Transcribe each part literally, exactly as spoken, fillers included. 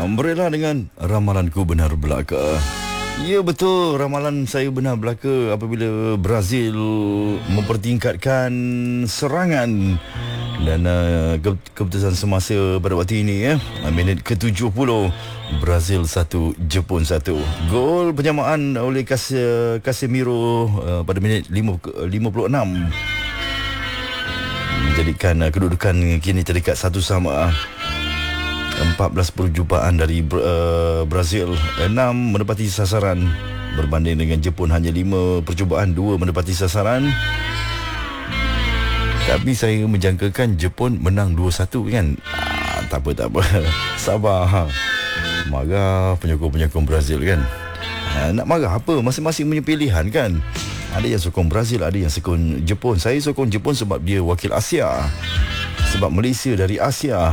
Berilah dengan ramalanku benar belaka. Ya betul, ramalan saya benar belaka apabila Brazil mempertingkatkan serangan. Dan uh, ke- keputusan semasa pada waktu ini ya, minit ke tujuh puluh, Brazil satu, Jepun satu. Gol penyamaan oleh Cas- Casemiro uh, pada minit lima puluh enam menjadikan uh, kedudukan kini terdekat satu sama. empat belas perjumpaan dari uh, Brazil, enam menepati sasaran berbanding dengan Jepun hanya lima percubaan, dua menepati sasaran. Tapi saya menjangkakan Jepun menang dua satu kan. Ah, tak apa tak apa. Sabar. Marah penyokong-penyokong Brazil kan. Ah, nak marah apa? Masing-masing punya pilihan kan. Ada yang sokong Brazil, ada yang sokong Jepun. Saya sokong Jepun sebab dia wakil Asia. Sebab Malaysia dari Asia.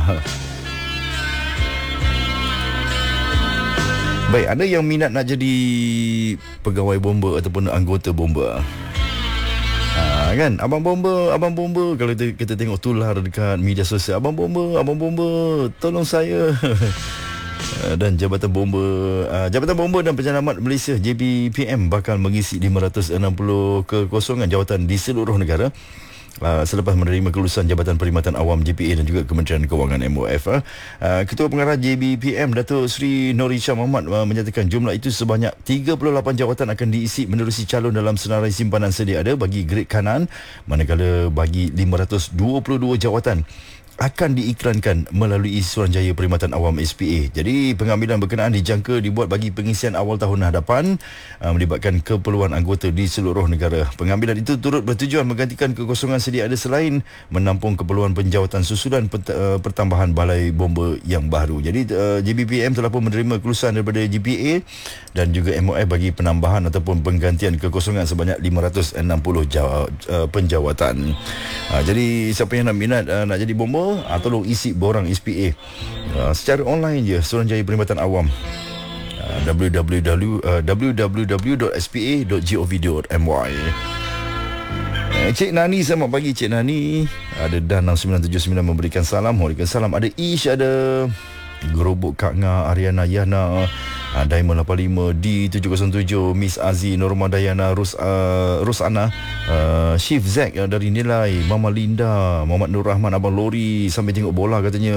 Baik, ada yang minat nak jadi pegawai bomba ataupun anggota bomba. Ha, kan, abang bomba, abang bomba, kalau kita, kita tengok tular dekat media sosial, abang bomba, abang bomba, tolong saya. Dan Jabatan Bomba uh, Jabatan Bomba dan Penyelamat Malaysia J B P M bakal mengisi lima ratus enam puluh kekosongan jawatan di seluruh negara. Uh, selepas menerima kelulusan Jabatan Perkhidmatan Awam J P A dan juga Kementerian Kewangan M O F. Uh. Uh, Ketua Pengarah J B P M Datuk Seri Norisha Muhammad uh, menyatakan jumlah itu sebanyak tiga puluh lapan jawatan akan diisi menerusi calon dalam senarai simpanan sedia ada bagi grade kanan, manakala bagi lima ratus dua puluh dua jawatan akan diiklankan melalui Suruhanjaya Perkhidmatan Awam S P A. Jadi pengambilan berkenaan dijangka dibuat bagi pengisian awal tahun hadapan uh, melibatkan keperluan anggota di seluruh negara. Pengambilan itu turut bertujuan menggantikan kekosongan sedia ada selain menampung keperluan penjawatan susulan pert- uh, pertambahan balai bomba yang baru. Jadi uh, J B P M telah pun menerima kelulusan daripada J P A dan juga M O F bagi penambahan ataupun penggantian kekosongan sebanyak lima ratus enam puluh jaw- uh, penjawatan. Uh, jadi siapa yang nak minat uh, nak jadi bomba, uh, tolong isi borang S P A uh, secara online je, Suruhanjaya Perkhidmatan Awam, uh, w w w dot s p a dot gov dot m y. eh, Cik Nani, selamat pagi Cik Nani. Ada Dan enam sembilan tujuh sembilan memberikan salam. Waalaikumsalam. Ada Ish, ada Gerobok Kak Nga, Ariana Yana, uh, Diamond lapan lima, D tujuh kosong tujuh, Miss Azi, Norma Dayana, Rus, uh, Rosana, uh, Shift Zack uh, dari Nilai, Mama Linda, Muhammad Nur Rahman, Abang Lori sambil tengok bola katanya,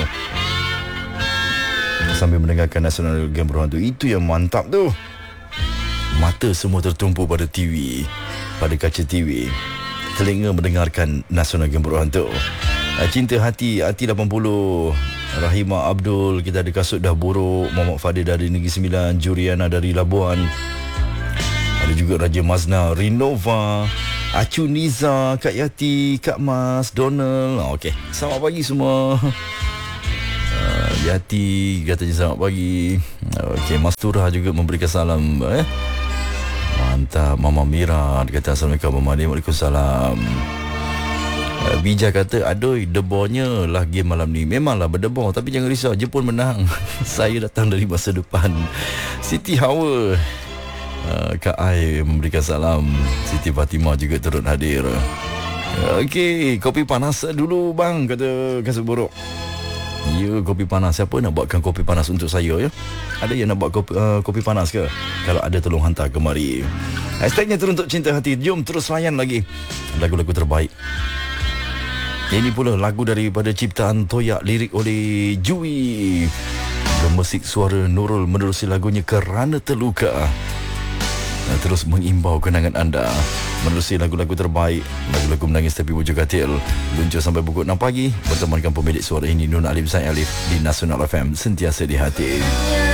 sambil mendengarkan Nasional Game Berhantu. Itu yang mantap tu. Mata semua tertumpu pada T V, pada kaca T V. Telinga mendengarkan Nasional Game Berhantu. uh, Cinta Hati, Hati lapan puluh, Rahimah Abdul, kita ada Kasut Dah Buruk, Muhammad Fadil dari Negeri Sembilan, Juriana dari Labuan, ada juga Raja Mazna, Rinova, Acu Niza, Kak Yati, Kak Mas, Donald. oh, Okey, selamat pagi semua. uh, Yati katanya selamat pagi. Okey, Mas Turah juga memberikan salam. eh? Mantap. Mama Mira dia kata Assalamualaikum Mama Dia. Waalaikumsalam. Bija kata, aduh, debornya lah game malam ni. Memanglah berdebor, tapi jangan risau, Jepun menang. Saya datang dari masa depan. Siti Hawa, uh, Kak Ai memberikan salam. Siti Fatimah juga turut hadir. Okey, kopi panas dulu bang, kata Kasut Buruk. Ya, kopi panas. Siapa nak buatkan kopi panas untuk saya ya? Ada yang nak buat kopi, uh, kopi panas ke? Kalau ada, tolong hantar kemari. Hashtagnya teruntuk Cinta Hati. Jom terus layan lagi lagu-lagu terbaik. Ini pula lagu daripada ciptaan Toyak, lirik oleh Jui. Gemusik suara Nurul menerusi lagunya Kerana Terluka. Dan terus mengimbau kenangan anda menerusi lagu-lagu terbaik, lagu-lagu menangis tapi wujud katil. Luncur sampai pukul enam pagi bertemankan pemilik suara ini, Nun Alif Zain Alif, di Nasional F M, sentiasa di hati.